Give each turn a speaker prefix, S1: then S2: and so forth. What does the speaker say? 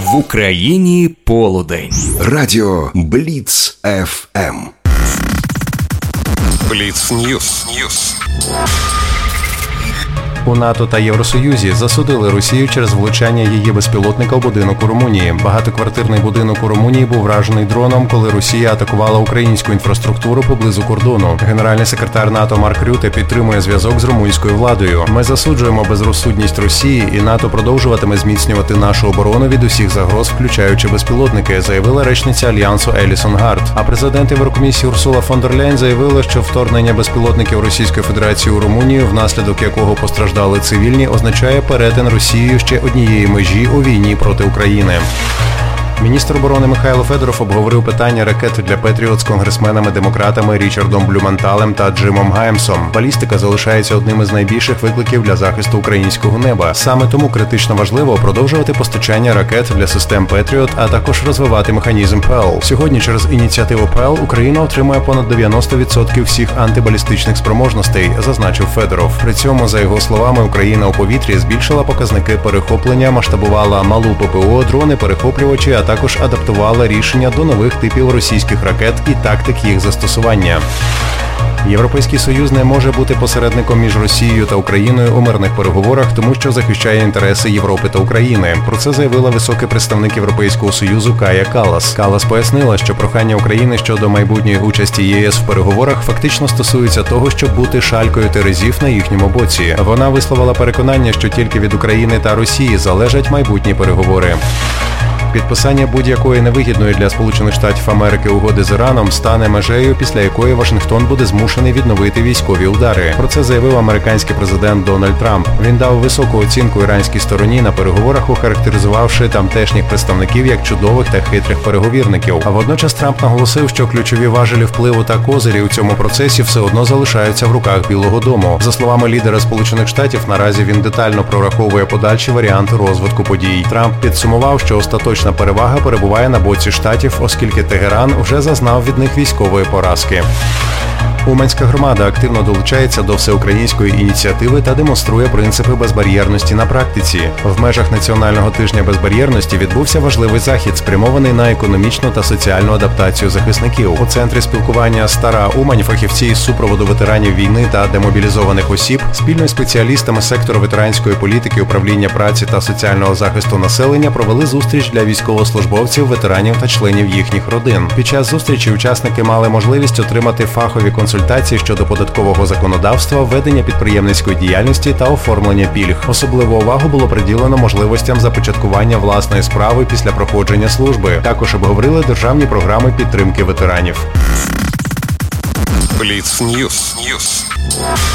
S1: В Україні полудень.
S2: Радіо Бліц ФМ.
S1: Бліц Ньюс.
S3: У НАТО та Євросоюзі засудили Росію через влучання її безпілотника у будинок у Румунії. Багатоквартирний будинок у Румунії був вражений дроном, коли Росія атакувала українську інфраструктуру поблизу кордону. Генеральний секретар НАТО Марк Рюте підтримує зв'язок з румунською владою. Ми засуджуємо безрозсудність Росії, і НАТО продовжуватиме зміцнювати нашу оборону від усіх загроз, включаючи безпілотники, заявила речниця Альянсу Елісон Гард. А президент Єврокомісії Урсула фон дер Ляйн заявила, що вторгнення безпілотників Російської Федерації у Румунію, внаслідок якого постраждали цивільні, означає перетин Росією ще однієї межі у війні проти України. Міністр оборони Михайло Федоров обговорив питання ракет для Петріот з конгресменами-демократами Річардом Блюменталем та Джимом Гаймсом. Балістика залишається одним із найбільших викликів для захисту українського неба. Саме тому критично важливо продовжувати постачання ракет для систем Петріот, а також розвивати механізм ПЕЛ. Сьогодні через ініціативу ПЕЛ Україна отримує понад 90% всіх антибалістичних спроможностей, зазначив Федоров. При цьому, за його словами, Україна у повітрі збільшила показники перехоплення, масштабувала малу ППО, дрони-перехоплювачі, а також адаптувала рішення до нових типів російських ракет і тактик їх застосування. Європейський Союз не може бути посередником між Росією та Україною у мирних переговорах, тому що захищає інтереси Європи та України. Про це заявила високий представник Європейського Союзу Кая Каллас. Каллас пояснила, що прохання України щодо майбутньої участі ЄС в переговорах фактично стосується того, щоб бути шалькою терезів на їхньому боці. Вона висловила переконання, що тільки від України та Росії залежать майбутні переговори. Підписання будь-якої невигідної для Сполучених Штатів Америки угоди з Іраном стане межею, після якої Вашингтон буде змушений відновити військові удари. Про це заявив американський президент Дональд Трамп. Він дав високу оцінку іранській стороні на переговорах, охарактеризувавши тамтешніх представників як чудових та хитрих переговірників. А водночас Трамп наголосив, що ключові важелі впливу та козирі у цьому процесі все одно залишаються в руках Білого дому. За словами лідера Сполучених Штатів, наразі він детально прораховує подальші варіанти розвитку подій. Трамп підсумував, що остаточна перевага перебуває на боці Штатів, оскільки Тегеран вже зазнав від них військової поразки. Уманська громада активно долучається до всеукраїнської ініціативи та демонструє принципи безбар'єрності на практиці. В межах Національного тижня безбар'єрності відбувся важливий захід, спрямований на економічну та соціальну адаптацію захисників. У центрі спілкування «Стара Умань» фахівці із супроводу ветеранів війни та демобілізованих осіб спільно із спеціалістами сектору ветеранської політики, управління праці та соціального захисту населення провели зустріч для військовослужбовців, ветеранів та членів їхніх родин. Під час зустрічі учасники мали можливість отримати фахові консультації щодо податкового законодавства, ведення підприємницької діяльності та оформлення пільг. Особливу увагу було приділено можливостям започаткування власної справи після проходження служби. Також обговорили державні програми підтримки ветеранів.
S1: Бліц Ньюс.